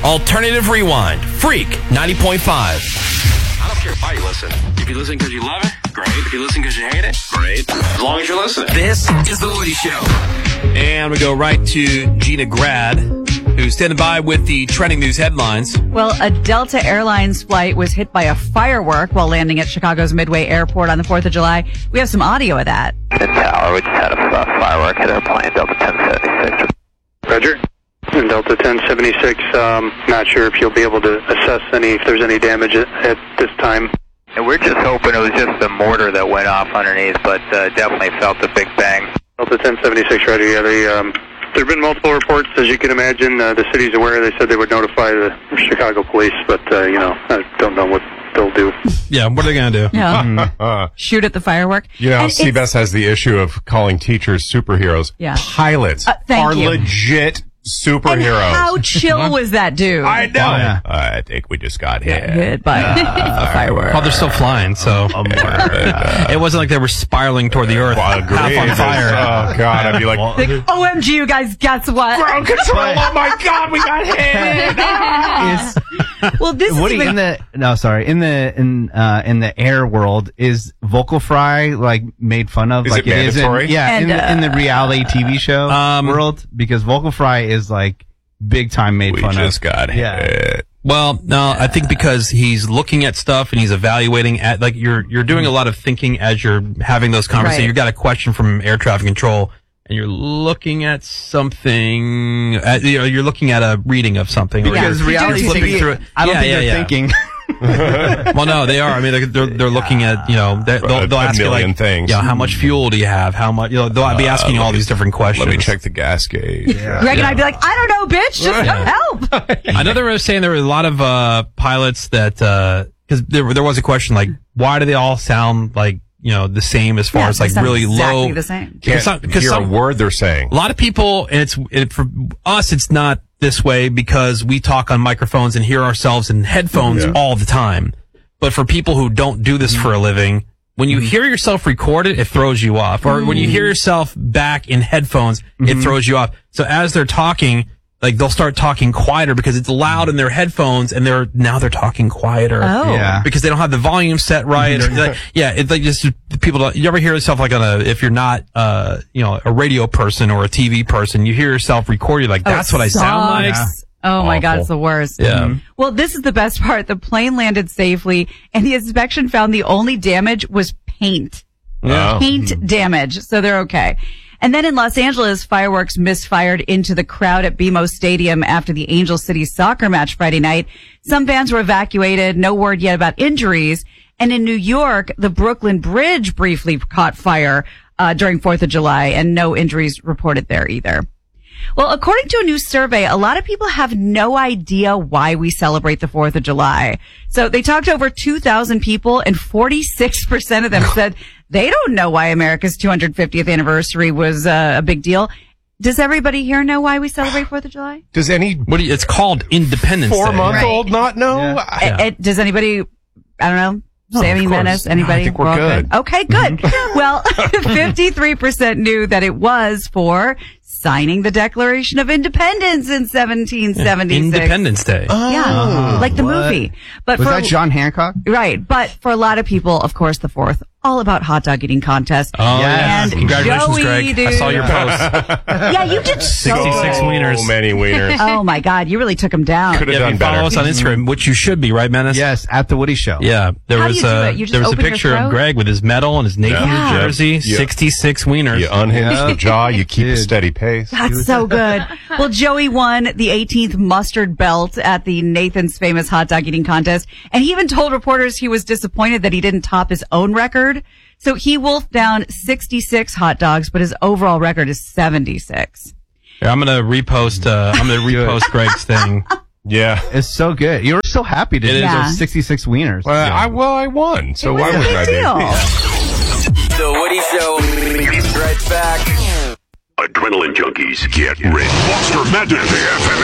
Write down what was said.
Alternative Rewind. Freak 90.5. I don't care why you listen. If you listen because you love it, great. If you listen because you hate it, great. As long as you're listening. This is The Woody Show. And we go right to Gina Grad, who's standing by with the trending news headlines. Well, a Delta Airlines flight was hit by a firework while landing at Chicago's Midway Airport on the 4th of July. We have some audio of that. The tower, we just had a firework hit our plane, Delta 1076. Roger. Delta 1076, not sure if you'll be able to assess if there's any damage at this time. And we're just hoping it was just the mortar that went off underneath, but definitely felt a big bang. Delta 1076, Roger. Yeah, there have been multiple reports, as you can imagine. The city's aware. They said they would notify the Chicago police, but, I don't know what they'll do. Yeah, what are they going to do? Yeah. Shoot at the firework. CBS has the issue of calling teachers superheroes. Yeah. Pilots are legit superheroes. And how chill was that dude? I know. Yeah. I think we just got hit by a firework. Oh, they're still flying, so it wasn't like they were spiraling toward the earth, half on fire. Oh God, I'd be like, OMG, you guys, guess what? Ground control! Oh my God, we got hit! Well, this Woody, is in the air world, is Vocal Fry like made fun of? Is like it mandatory? In the reality TV show world, because Vocal Fry is like big time made fun of. We just got hit. Well, no, I think because he's looking at stuff and he's evaluating at, like, you're doing a lot of thinking as you're having those conversations. Right. You've got a question from air traffic control and you're looking at something, you're looking at a reading of something. Because reality TV, I don't think they're thinking. Well, no, they are. I mean, they're looking at, they'll ask you like, things. Yeah, how much fuel do you have? How much, they'll be asking you all these different questions. Let me check the gas gauge. Greg and I'd be like, I don't know, bitch, just come help. I know they were saying there were a lot of pilots that, because there was a question like, why do they all sound like, the same as far as like really exactly low? The same. Can't hear a word they're saying. A lot of people, and for us, it's not this way because we talk on microphones and hear ourselves in headphones all the time. But for people who don't do this for a living, when you hear yourself recorded, it throws you off. Or when you hear yourself back in headphones, it throws you off. So as they're talking, like they'll start talking quieter because it's loud in their headphones, and they're talking quieter. Oh. Yeah. Because they don't have the volume set right. Or it's like just people don't, you ever hear yourself like if you're not, a radio person or a TV person, you hear yourself record, you're like, that's what I sound like. Oh my God, it's the worst. Yeah. Well, this is the best part. The plane landed safely, and the inspection found the only damage was paint. Yeah. Paint damage. So they're okay. And then in Los Angeles, fireworks misfired into the crowd at BMO Stadium after the Angel City soccer match Friday night. Some fans were evacuated. No word yet about injuries. And in New York, the Brooklyn Bridge briefly caught fire during 4th of July, and no injuries reported there either. Well, according to a new survey, a lot of people have no idea why we celebrate the 4th of July. So they talked to over 2,000 people, and 46% of them said they don't know why America's 250th anniversary was a big deal. Does everybody here know why we celebrate 4th of July? Does it's called Independence Day. 4-month-old not know? Yeah. Does anybody, I don't know, Sammy Menace, anybody? I think we're good. Okay, good. Well, 53% knew that it was for signing the Declaration of Independence in 1776. Independence Day. Yeah, like the movie. But was that John Hancock? Right. But for a lot of people, of course, the 4th, all about hot dog eating contest. Oh, yes. And Congratulations, Joey, Greg. dude. I saw your post. Yeah, you did so 66 wieners. So many wieners. Oh my God, you really took them down. Could have done better. Follow us on Instagram, which you should be, right, Menace? Yes, at the Woody Show. Yeah, there How was do you do it? You just there was a open your picture of throat? Greg with his medal and his Nathan jersey, 66 wieners. You unhinge the jaw, you keep a steady pace. That's so good. Well, Joey won the 18th mustard belt at the Nathan's Famous Hot Dog Eating Contest, and he even told reporters he was disappointed that he didn't top his own record. So he wolfed down 66 hot dogs, but his overall record is 76. Here, I'm gonna repost Greg's thing. Yeah. It's so good. You were so happy to do those 66 wieners. I won, so why wouldn't I be? Yeah. The Woody Show is right back. Adrenaline junkies, get ready. Monster Madness.